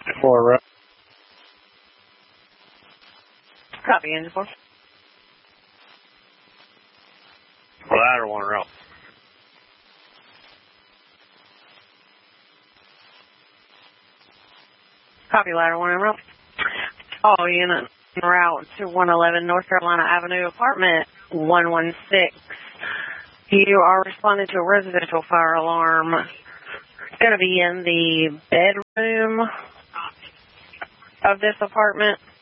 4 row. Copy, engine 4. Ladder 1 row. Copy, ladder 1 row. All units en route to 111 North Carolina Avenue, apartment 116. You are responding to a residential fire alarm. It's going to be in the bedroom of this apartment.